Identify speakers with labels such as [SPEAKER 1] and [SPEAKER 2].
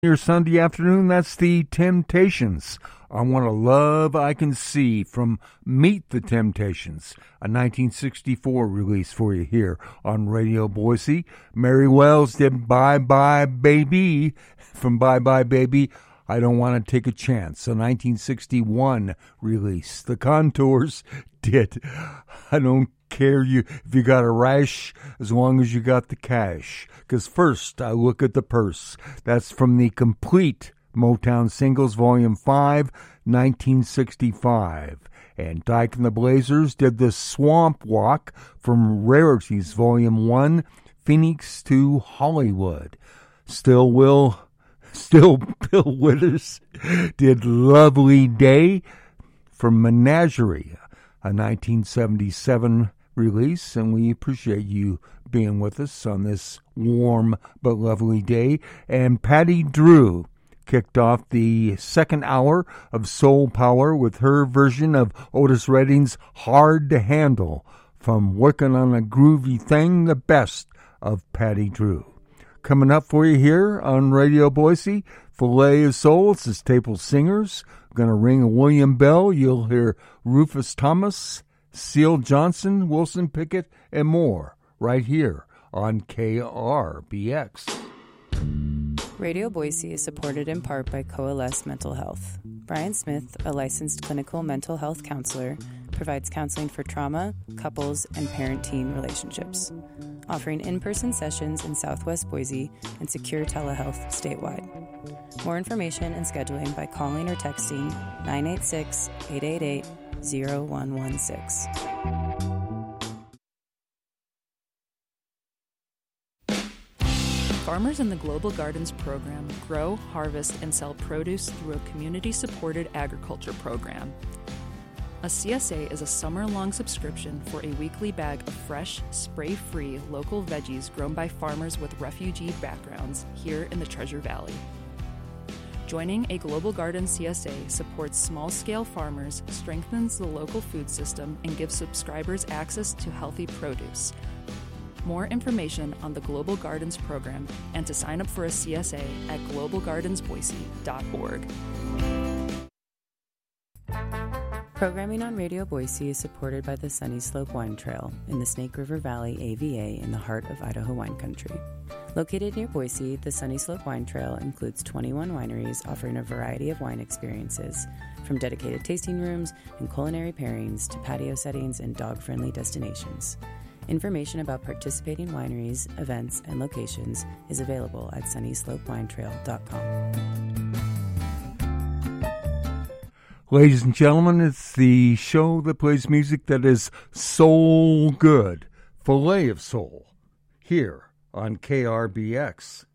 [SPEAKER 1] Your Sunday afternoon, that's the Temptations. I Want a Love I Can See from Meet the Temptations, a 1964 release for you here on Radio Boise. Mary Wells did Bye Bye Baby from Bye Bye Baby. I Don't Want to Take a Chance, a 1961 release. The Contours did I Don't Care if you got a rash as long as you got the cash. 'Cause first I look at the purse. That's from the Complete Motown Singles Volume 5, 1965. And Dyke and the Blazers did the Swamp Walk from Rarities Volume 1, Phoenix to Hollywood. Still Bill Withers did Lovely Day from Menagerie, a 1977 release, and we appreciate you being with us on this warm but lovely day. And Patty Drew kicked off the second hour of Soul Power with her version of Otis Redding's Hard to Handle from Working on a Groovy Thing, the best of Patty Drew. Coming up for you here on Radio Boise, Filet of Soul, it's the Staple Singers. Going to ring a William Bell. You'll hear Rufus Thomas, Seal Johnson, Wilson Pickett, and more right here on KRBX.
[SPEAKER 2] Radio Boise is supported in part by Coalesce Mental Health. Brian Smith, a licensed clinical mental health counselor, provides counseling for trauma, couples, and parent-teen relationships, offering in-person sessions in Southwest Boise and secure telehealth statewide. More information and scheduling by calling or texting 986-888-0116.
[SPEAKER 3] Farmers in the Global Gardens program grow, harvest, and sell produce through a community-supported agriculture program. A CSA is a summer-long subscription for a weekly bag of fresh, spray-free local veggies grown by farmers with refugee backgrounds here in the Treasure Valley. Joining a Global Gardens CSA supports small-scale farmers, strengthens the local food system, and gives subscribers access to healthy produce. More information on the Global Gardens program and to sign up for a CSA at globalgardensboise.org.
[SPEAKER 2] Programming on Radio Boise is supported by the Sunny Slope Wine Trail in the Snake River Valley AVA in the heart of Idaho wine country. Located near Boise, the Sunny Slope Wine Trail includes 21 wineries offering a variety of wine experiences, from dedicated tasting rooms and culinary pairings to patio settings and dog-friendly destinations. Information about participating wineries, events, and locations is available at sunnyslopewinetrail.com.
[SPEAKER 1] Ladies and gentlemen, it's the show that plays music that is soul good. Filet of Soul, here on KRBX.